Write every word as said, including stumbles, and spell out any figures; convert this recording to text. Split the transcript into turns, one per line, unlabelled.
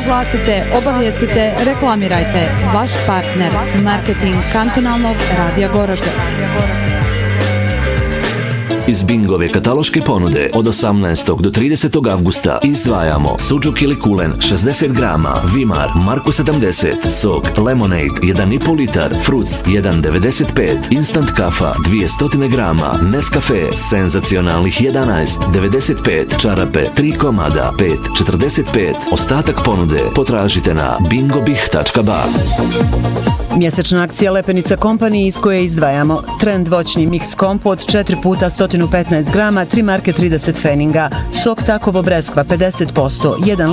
oglasite, obavijestite, reklamirajte. Vaš partner, marketing kantonalnog radija Goražde.
Iz Bingove kataloške ponude od osamnaestog do tridesetog avgusta izdvajamo suđuk ili kulen šezdeset grama, Vimar Marko sedamdeset, sok Lemonade jedan i po litar, Fruc jedan devedeset pet, instant kafa dvjesto grama, Nescafe senzacionalnih jedanaest devedeset pet, čarape tri komada pet četrdeset pet. Ostatak ponude potražite na bingobih tačka ba.
Mjesečna akcija Lepenica Company iz koje izdvajamo Trend voćni mix kompot četiri puta sto petnaest grama, tri marke trideset feninga, sok Takovo breskva pedeset posto, jedan